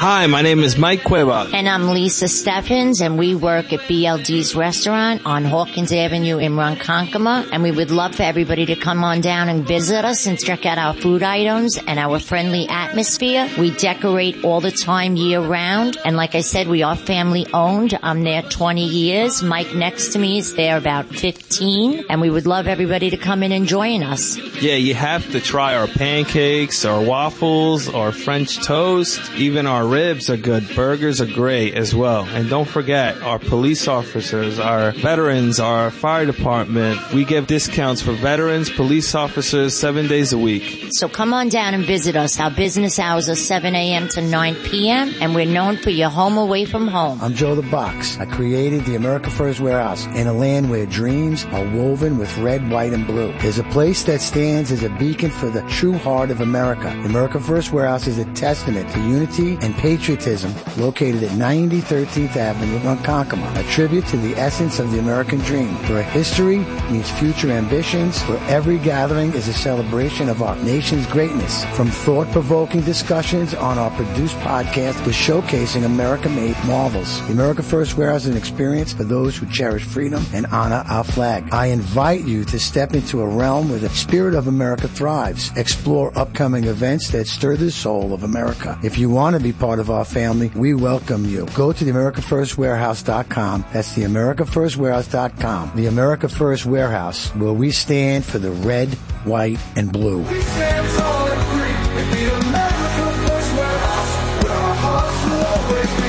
Hi, my name is Mike Cueva. And I'm Lisa Steffens, and we work at BLD's restaurant on Hawkins Avenue in Ronkonkoma. And we would love for everybody to come on down and visit us and check out our food items and our friendly atmosphere. We decorate all the time year round. And like I said, we are family owned. I'm there 20 years. Mike next to me is there about 15. And we would love everybody to come in and join us. Yeah, you have to try our pancakes, our waffles, our French toast, even our ribs are good. Burgers are great as well. And don't forget, our police officers, our veterans, our fire department, we give discounts for veterans, police officers 7 days a week. So come on down and visit us. Our business hours are 7 a.m. to 9 p.m. and we're known for your home away from home. I'm Joe the Box. I created the America First Warehouse in a land where dreams are woven with red, white, and blue. There's a place that stands as a beacon for the true heart of America. The America First Warehouse is a testament to unity and patriotism, located at 90 13th Avenue, Ronkonkoma, a tribute to the essence of the American dream, where history meets future ambitions, where every gathering is a celebration of our nation's greatness. From thought-provoking discussions on our produced podcast to showcasing American-made marvels, the America First Warehouse is an experience for those who cherish freedom and honor our flag. I invite you to step into a realm where the spirit of America thrives. Explore upcoming events that stir the soul of America. If you want to be part of our family, we welcome you. Go to theamericafirstwarehouse.com. That's theamericafirstwarehouse.com. The America First Warehouse, where we stand for the red, white, and blue. We stand tall and free. The America First Warehouse, where our hearts will always be.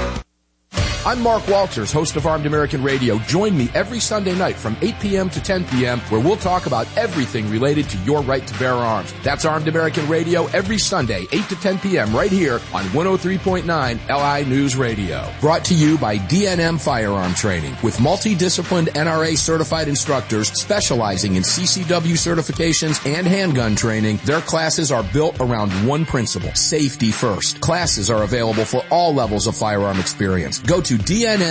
I'm Mark Walters, host of Armed American Radio. Join me every Sunday night from 8 p.m. to 10 p.m. where we'll talk about everything related to your right to bear arms. That's Armed American Radio every Sunday, 8 to 10 p.m. right here on 103.9 LI News Radio. Brought to you by DNM Firearm Training with multidisciplined NRA certified instructors specializing in CCW certifications and handgun training. Their classes are built around one principle: safety first. Classes are available for all levels of firearm experience. Go to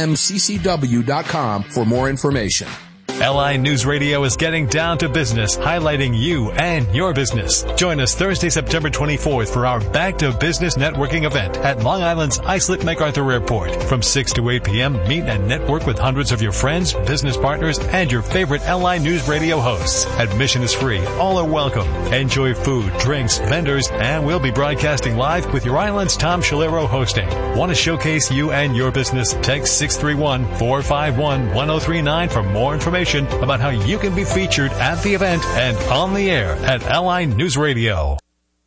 DNMCCW.com for more information. LI News Radio is getting down to business, highlighting you and your business. Join us Thursday, September 24th for our Back to Business networking event at Long Island's Islip MacArthur Airport. From 6 to 8 p.m., meet and network with hundreds of your friends, business partners, and your favorite LI News Radio hosts. Admission is free. All are welcome. Enjoy food, drinks, vendors, and we'll be broadcasting live with your island's Tom Shalero hosting. Want to showcase you and your business? Text 631-451-1039 for more information about how you can be featured at the event and on the air at LI News Radio.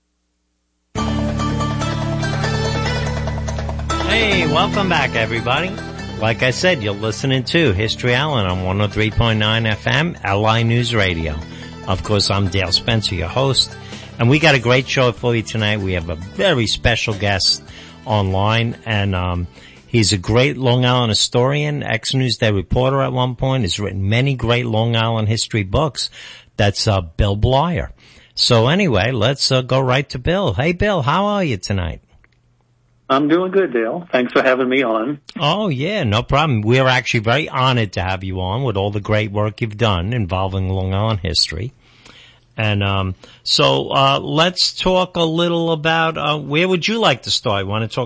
Hey, welcome back, everybody. Like I said, you're listening to History Allen on 103.9 FM, LI News Radio. Of course, I'm Dale Spencer, your host, and we got a great show for you tonight. We have a very special guest online, and he's a great Long Island historian, ex-Newsday reporter at one point. He's written many great Long Island history books. That's Bill Blyer. So anyway, let's go right to Bill. Hey, Bill, how are you tonight? I'm doing good, Dale. Thanks for having me on. Oh, yeah, no problem. We're actually very honored to have you on with all the great work you've done involving Long Island history. And so let's talk a little about where would you like to start? Want to talk